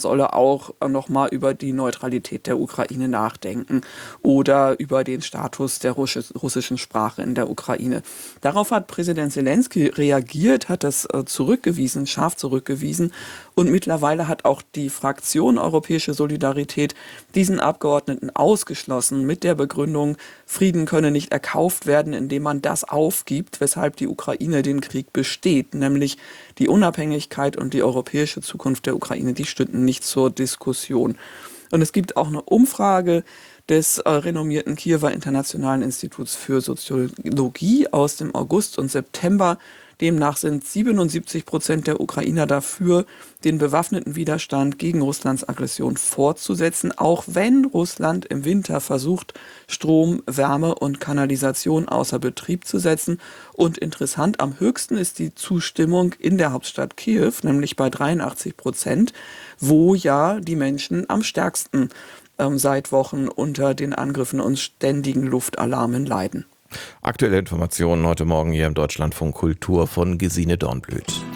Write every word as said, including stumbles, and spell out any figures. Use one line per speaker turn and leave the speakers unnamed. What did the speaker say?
solle auch nochmal über die Neutralität der Ukraine nachdenken oder über den Status der russischen Sprache in der Ukraine. Darauf hat Präsident Selenskyj reagiert, hat das zurückgewiesen, scharf zurückgewiesen, und mittlerweile hat auch die Fraktion Europäische Solidarität diesen Abgeordneten ausgeschlossen mit der Begründung, Frieden könne nicht erkauft werden, indem man das aufgibt, weshalb die Ukraine den Krieg besteht, nämlich die Unabhängigkeit und die europäische Zukunft der Ukraine, die stünden nicht zur Diskussion. Und es gibt auch eine Umfrage des äh, renommierten Kiewer Internationalen Instituts für Soziologie aus dem August und September. Demnach sind siebenundsiebzig Prozent der Ukrainer dafür, den bewaffneten Widerstand gegen Russlands Aggression fortzusetzen, auch wenn Russland im Winter versucht, Strom, Wärme und Kanalisation außer Betrieb zu setzen. Und interessant, am höchsten ist die Zustimmung in der Hauptstadt Kiew, nämlich bei dreiundachtzig Prozent, wo ja die Menschen am stärksten ähm, seit Wochen unter den Angriffen und ständigen Luftalarmen leiden.
Aktuelle Informationen heute Morgen hier im Deutschlandfunk Kultur von Gesine Dornblüt.